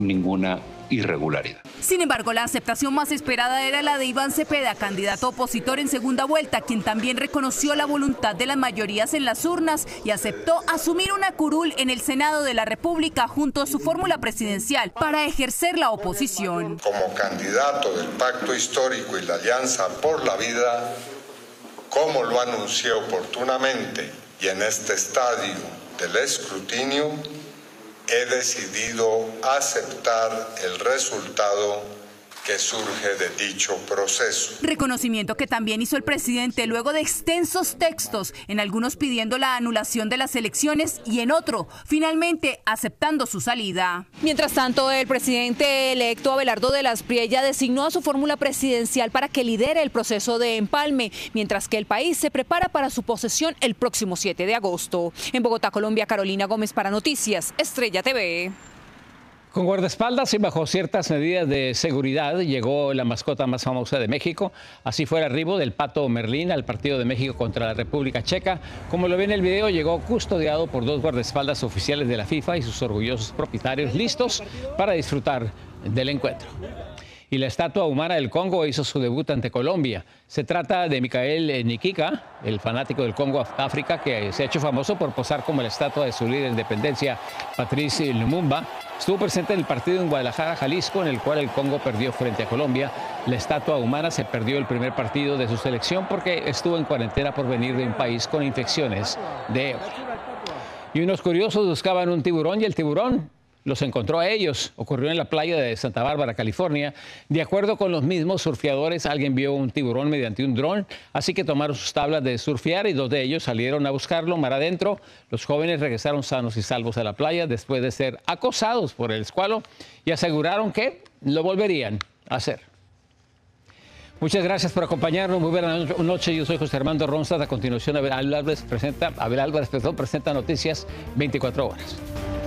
ninguna irregularidad. Sin embargo, la aceptación más esperada era la de Iván Cepeda, candidato opositor en segunda vuelta, quien también reconoció la voluntad de las mayorías en las urnas y aceptó asumir una curul en el Senado de la República junto a su fórmula presidencial para ejercer la oposición. Como candidato del Pacto Histórico y la Alianza por la Vida, como lo anuncié oportunamente y en este estadio del escrutinio, he decidido aceptar el resultado que surge de dicho proceso. Reconocimiento que también hizo el presidente luego de extensos textos, en algunos pidiendo la anulación de las elecciones y en otro, finalmente aceptando su salida. Mientras tanto, el presidente electo Abelardo de las Priella designó a su fórmula presidencial para que lidere el proceso de empalme, mientras que el país se prepara para su posesión el próximo 7 de agosto. En Bogotá, Colombia, Carolina Gómez para Noticias Estrella TV. Con guardaespaldas y bajo ciertas medidas de seguridad llegó la mascota más famosa de México. Así fue el arribo del Pato Merlín al partido de México contra la República Checa. Como lo ve en el video, llegó custodiado por 2 guardaespaldas oficiales de la FIFA y sus orgullosos propietarios listos para disfrutar del encuentro. Y la estatua humana del Congo hizo su debut ante Colombia. Se trata de Michael Nikika, el fanático del Congo, África, que se ha hecho famoso por posar como la estatua de su líder de independencia, Patrice Lumumba. Estuvo presente en el partido en Guadalajara, Jalisco, en el cual el Congo perdió frente a Colombia. La estatua humana se perdió el primer partido de su selección porque estuvo en cuarentena por venir de un país con infecciones de ébola. Y unos curiosos buscaban un tiburón y el tiburón los encontró a ellos. Ocurrió en la playa de Santa Bárbara, California. De acuerdo con los mismos surfeadores, alguien vio un tiburón mediante un dron, así que tomaron sus tablas de surfear y 2 de ellos salieron a buscarlo mar adentro. Los jóvenes regresaron sanos y salvos a la playa después de ser acosados por el escualo y aseguraron que lo volverían a hacer. Muchas gracias por acompañarnos. Muy buena noche. Yo soy José Armando Ronstadt. A continuación, Abel Álvarez presenta Noticias 24 horas.